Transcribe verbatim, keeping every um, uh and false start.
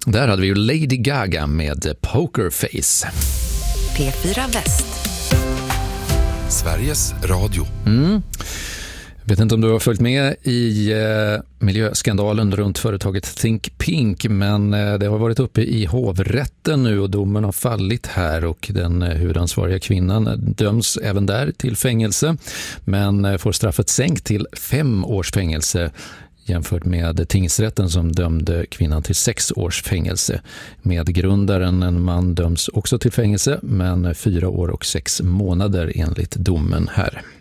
Där hade vi ju Lady Gaga med Pokerface. P fyra Väst. Sveriges Radio. Mm. Jag vet inte om du har följt med i eh, miljöskandalen runt företaget Think Pink, men eh, det har varit uppe i hovrätten nu och domen har fallit här och den eh, huvudansvariga kvinnan döms även där till fängelse, men eh, får straffet sänkt till fem års fängelse jämfört med tingsrätten som dömde kvinnan till sex års fängelse. Medgrundaren, en man, döms också till fängelse, men fyra år och sex månader enligt domen här.